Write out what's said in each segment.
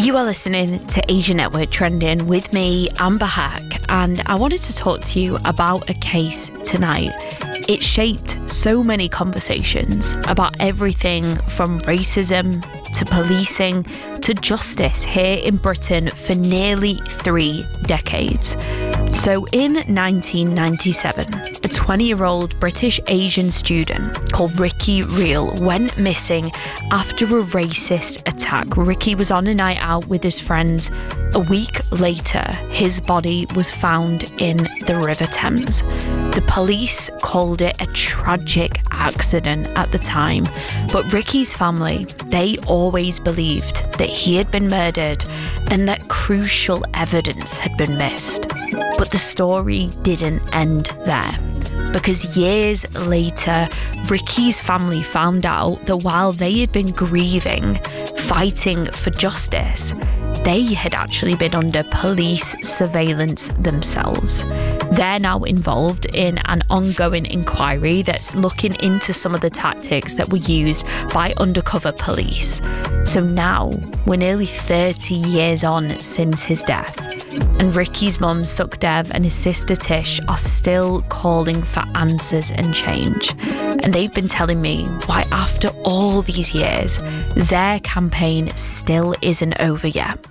You are listening to Asia Network Trending with me, Amber Hack, and I wanted to talk to you about a case tonight. It shaped so many conversations about everything from racism to policing to justice here in Britain for nearly 3 decades. So in 1997, a 20-year-old British Asian student called Ricky Reel went missing after a racist attack. Ricky was on a night out with his friends. A week later, his body was found in the River Thames. The police called it a tragic accident at the time, but Ricky's family, they always believed that he had been murdered and that crucial evidence had been missed. But the story didn't end there, because years later, Ricky's family found out that while they had been grieving, fighting for justice, they had actually been under police surveillance themselves. They're now involved in an ongoing inquiry that's looking into some of the tactics that were used by undercover police. So now, we're nearly 30 years on since his death, and Ricky's mum, Sukhdev, and his sister Tish are still calling for answers and change. And they've been telling me why, after all these years, their campaign still isn't over yet.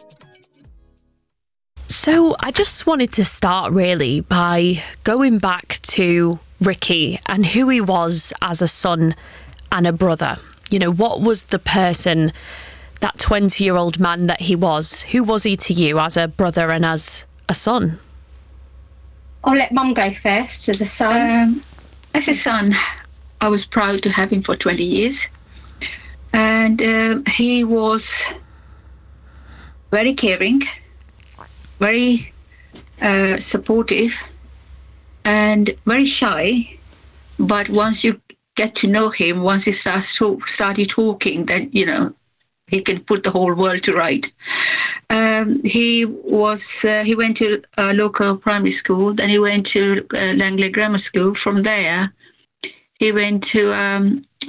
So I just wanted to start really by going back to Ricky and who he was as a son and a brother. You know, what was the person, that 20-year-old man that he was? Who was he to you as a brother and as a son? I'll let Mum go first. As a son, I was proud to have him for 20 years. And he was very caring, very supportive, and very shy. But once you get to know him, once he started talking, then, you know, he can put the whole world to right. He went to a local primary school, then he went to Langley Grammar School. From there, he went to